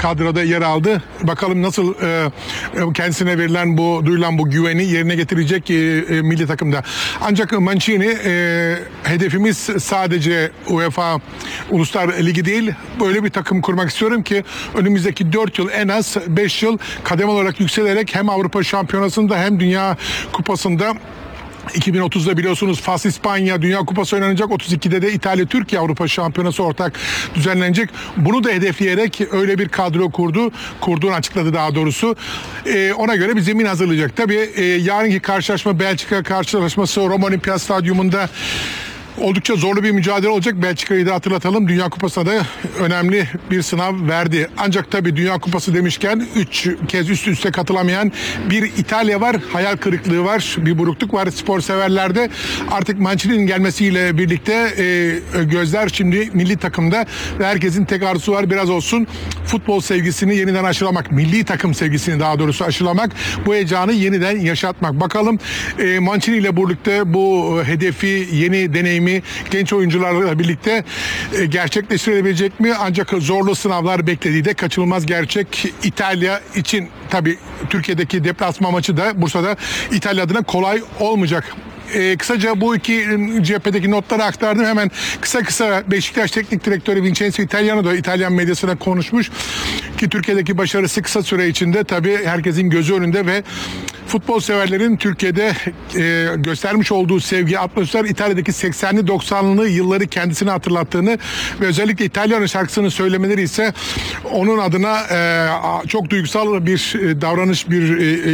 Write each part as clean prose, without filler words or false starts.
kadroda yer aldı. Bakalım nasıl kendisine verilen duyulan bu güveni yerine getirecek milli takımda. Ancak Mancini, hedefimiz sadece UEFA Uluslar Ligi değil, böyle bir takım kurmak istiyorum ki önümüzdeki 4 yıl, en az 5 yıl kademe olarak yükselerek hem Avrupa Şampiyonası'nda hem Dünya Kupası'nda 2030'da biliyorsunuz Fas İspanya Dünya Kupası oynanacak. 32'de de İtalya Türkiye Avrupa Şampiyonası ortak düzenlenecek. Bunu da hedefleyerek öyle bir kadro kurduğunu açıkladı daha doğrusu. Ona göre bir zemin hazırlayacak. Tabii yarınki karşılaşma, Belçika karşılaşması Roma Olimpiyat Stadyumunda oldukça zorlu bir mücadele olacak. Belçika'yı da hatırlatalım. Dünya Kupası'na da önemli bir sınav verdi. Ancak tabii Dünya Kupası demişken 3 kez üst üste katılamayan bir İtalya var. Hayal kırıklığı var. Bir burukluk var spor severlerde. Artık Mancini'nin gelmesiyle birlikte gözler şimdi milli takımda ve herkesin tek arzusu var. Biraz olsun futbol sevgisini yeniden aşılamak. Milli takım sevgisini daha doğrusu aşılamak. Bu heyecanı yeniden yaşatmak. Bakalım Mancini ile birlikte bu hedefi, yeni deneyimi genç oyuncularla birlikte gerçekleştirebilecek mi? Ancak zorlu sınavlar beklediği de kaçınılmaz gerçek. İtalya için tabii Türkiye'deki deplasman maçı da Bursa'da İtalya adına kolay olmayacak. Kısaca bu iki cephedeki notları aktardım. Hemen kısa Beşiktaş Teknik Direktörü Vincenzo Italiano da İtalyan medyasına konuşmuş ki Türkiye'deki başarısı kısa süre içinde tabii herkesin gözü önünde ve futbol severlerin Türkiye'de göstermiş olduğu sevgi, atmosfer İtalya'daki 80'li 90'lı yılları kendisine hatırlattığını ve özellikle İtalyan şarkısını söylemeleri ise onun adına çok duygusal bir davranış, bir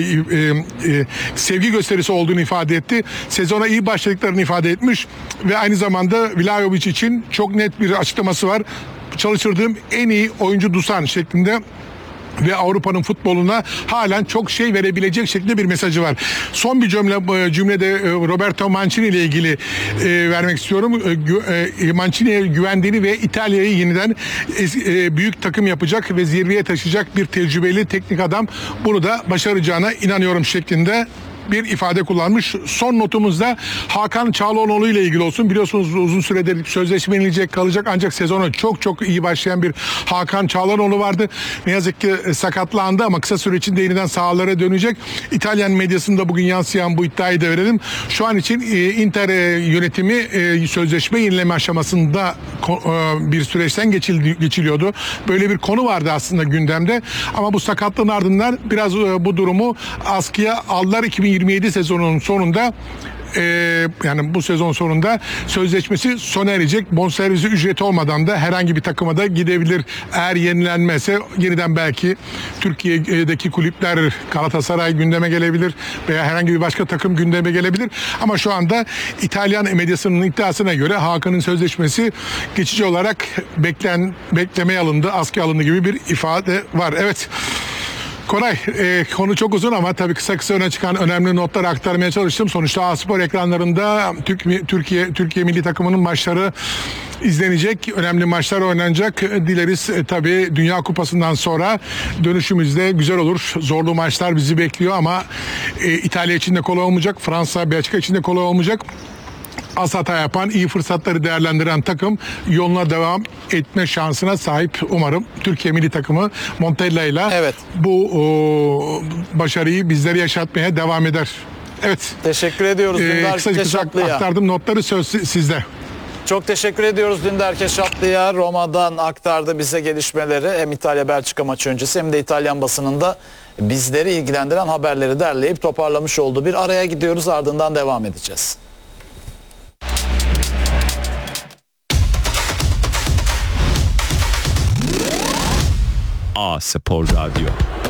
sevgi gösterisi olduğunu ifade etti. Sezona iyi başladıklarını ifade etmiş ve aynı zamanda Vlahovic için çok net bir açıklaması var. Çalıştırdığım en iyi oyuncu Dusan şeklinde ve Avrupa'nın futboluna halen çok şey verebilecek şekilde bir mesajı var. Son bir cümlede Roberto Mancini ile ilgili vermek istiyorum. Mancini'ye güvendiğini ve İtalya'yı yeniden büyük takım yapacak ve zirveye taşıyacak bir tecrübeli teknik adam. Bunu da başaracağına inanıyorum şeklinde bir ifade kullanmış. Son notumuzda Hakan Çalhanoğlu ile ilgili olsun. Biliyorsunuz uzun süredir sözleşme yenilecek kalacak ancak sezona çok iyi başlayan bir Hakan Çalhanoğlu vardı. Ne yazık ki sakatlandı ama kısa süre içinde yeniden sahalara dönecek. İtalyan medyasında bugün yansıyan bu iddiayı da verelim. Şu an için Inter yönetimi sözleşme yenileme aşamasında bir süreçten geçiliyordu. Böyle bir konu vardı aslında gündemde ama bu sakatlığın ardından biraz bu durumu askıya aldılar. 2027 sezonunun sonunda yani bu sezon sonunda sözleşmesi sona erecek. Bonservisi ücreti olmadan da herhangi bir takıma da gidebilir. Eğer yenilenmezse yeniden belki Türkiye'deki kulüpler, Galatasaray gündeme gelebilir veya herhangi bir başka takım gündeme gelebilir. Ama şu anda İtalyan medyasının iddiasına göre Hakan'ın sözleşmesi geçici olarak beklemeye alındı, askıya alındı gibi bir ifade var. Evet. Koray, konu çok uzun ama tabii kısa öne çıkan önemli notları aktarmaya çalıştım. Sonuçta A-Spor ekranlarında Türkiye milli takımının maçları izlenecek. Önemli maçlar oynanacak. Dileriz tabii Dünya Kupası'ndan sonra dönüşümüzde güzel olur. Zorlu maçlar bizi bekliyor ama İtalya için de kolay olmayacak. Fransa, Belçika için de kolay olmayacak. Az hata yapan, iyi fırsatları değerlendiren takım yoluna devam etme şansına sahip. Umarım Türkiye milli takımı Montella ile bu başarıyı bizlere yaşatmaya devam eder. Evet. Teşekkür ediyoruz Dündar Keşatlı'ya. Aktardım notları, söz sizde. Çok teşekkür ediyoruz Dündar Keşatlı'ya. Roma'dan aktardı bize gelişmeleri. Hem İtalya-Belçika maçı öncesi hem de İtalyan basınında bizleri ilgilendiren haberleri derleyip toparlamış olduğu bir araya gidiyoruz. Ardından devam edeceğiz. A-Spor Radyo.